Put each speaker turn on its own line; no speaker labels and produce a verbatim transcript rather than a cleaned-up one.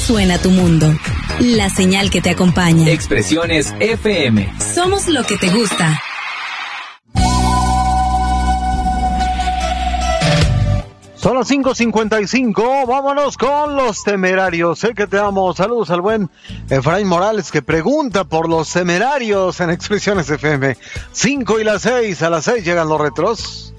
suena tu mundo. La señal que te acompaña.
Expresiones F M.
Somos lo que te gusta.
Son las cinco cincuenta y cinco, vámonos con los temerarios. Sé que te amo. Saludos al buen Efraín Morales que pregunta por los temerarios en Expresiones F M. Cinco y las seis, a las seis llegan los retros.